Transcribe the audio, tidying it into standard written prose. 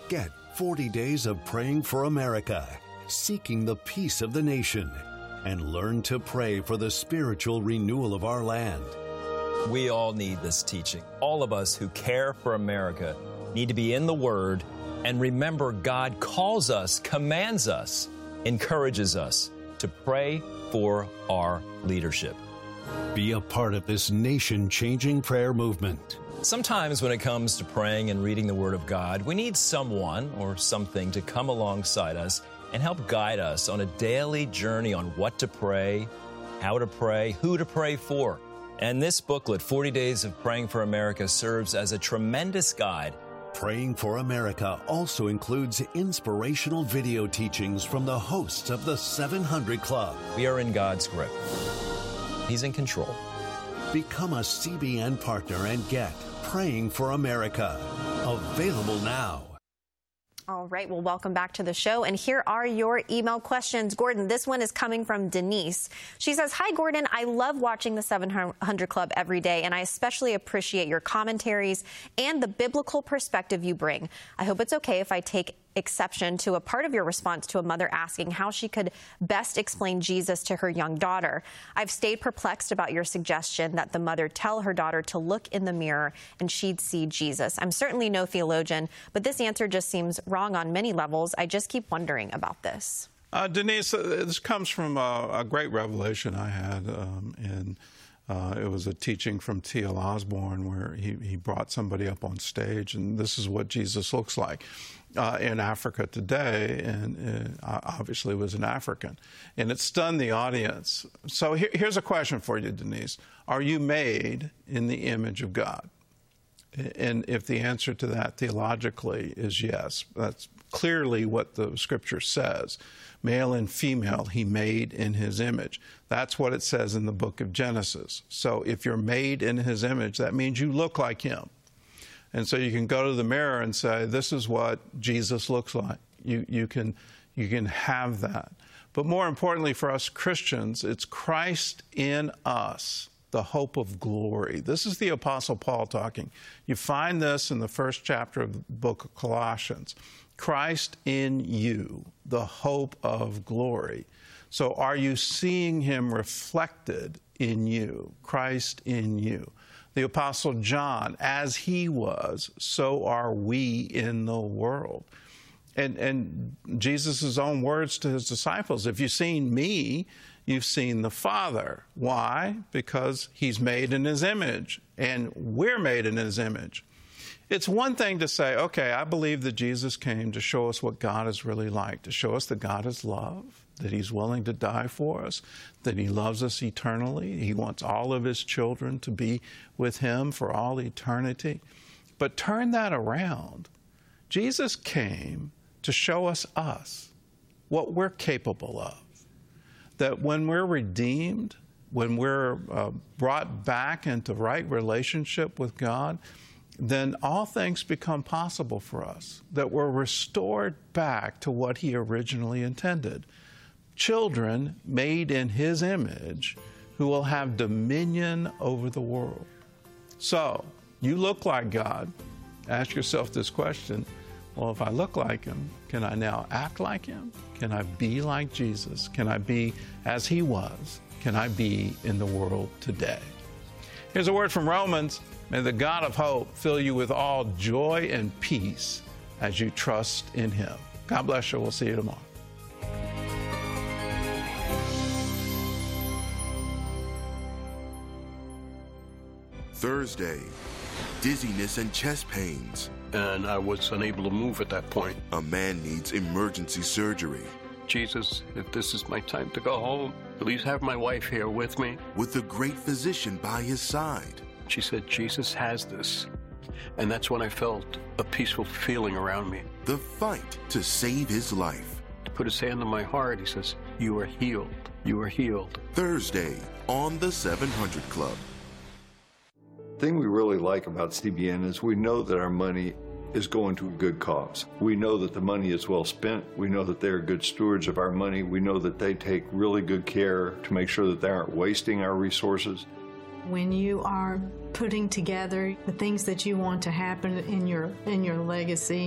Get 40 days of praying for America, seeking the peace of the nation, and learn to pray for the spiritual renewal of our land. We all need this teaching. All of us who care for America need to be in the Word and remember God calls us, commands us, encourages us to pray for our leadership. Be a part of this nation-changing prayer movement. Sometimes when it comes to praying and reading the Word of God, we need someone or something to come alongside us and help guide us on a daily journey on what to pray, how to pray, who to pray for. And this booklet, 40 Days of Praying for America, serves as a tremendous guide. Praying for America also includes inspirational video teachings from the hosts of the 700 Club. We are in God's grip. He's in control. Become a CBN partner and get Praying for America. Available now. All right, well, welcome back to the show. And here are your email questions. Gordon, this one is coming from Denise. She says, "Hi, Gordon. I love watching the 700 Club every day, and I especially appreciate your commentaries and the biblical perspective you bring. I hope it's okay if I take exception to a part of your response to a mother asking how she could best explain Jesus to her young daughter. I've stayed perplexed about your suggestion that the mother tell her daughter to look in the mirror and she'd see Jesus. I'm certainly no theologian, but this answer just seems wrong on many levels. I just keep wondering about this." Denise, this comes from a great revelation I had, and it was a teaching from T.L. Osborne where he brought somebody up on stage, and this is what Jesus looks like in Africa today, and obviously was an African. And it stunned the audience. So here's a question for you, Denise. Are you made in the image of God? And if the answer to that theologically is yes, that's clearly what the Scripture says. Male and female, he made in his image. That's what it says in the book of Genesis. So if you're made in his image, that means you look like him. And so you can go to the mirror and say, this is what Jesus looks like. You can have that. But more importantly for us Christians, it's Christ in us, the hope of glory. This is the Apostle Paul talking. You find this in the first chapter of the book of Colossians. Christ in you, the hope of glory. So are you seeing him reflected in you, Christ in you? The Apostle John, as he was, so are we in the world. And Jesus' own words to his disciples, if you've seen me, you've seen the Father. Why? Because he's made in his image, and we're made in his image. It's one thing to say, okay, I believe that Jesus came to show us what God is really like, to show us that God is love, that he's willing to die for us, that he loves us eternally. He wants all of his children to be with him for all eternity. But turn that around. Jesus came to show us what we're capable of. That when we're redeemed, when we're brought back into right relationship with God, then all things become possible for us, that we're restored back to what he originally intended. Children made in his image who will have dominion over the world. So, you look like God. Ask yourself this question, well, if I look like him, can I now act like him? Can I be like Jesus? Can I be as he was? Can I be in the world today? Here's a word from Romans. May the God of hope fill you with all joy and peace as you trust in him. God bless you. We'll see you tomorrow. Thursday, dizziness and chest pains. And I was unable to move at that point. A man needs emergency surgery. Jesus, if this is my time to go home, please have my wife here with me. With the great physician by his side. She said, Jesus has this. And that's when I felt a peaceful feeling around me. The fight to save his life. To put his hand on my heart, he says, you are healed. You are healed. Thursday on the 700 Club. The thing we really like about CBN is we know that our money is going to a good cause. We know that the money is well spent. We know that they're good stewards of our money. We know that they take really good care to make sure that they aren't wasting our resources. When you are putting together the things that you want to happen in your legacy,